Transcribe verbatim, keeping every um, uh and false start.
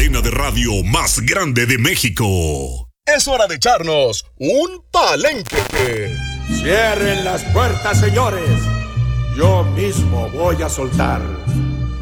cadena de radio más grande de México. Es hora de echarnos un palenque. Cierren las puertas, señores. Yo mismo voy a soltar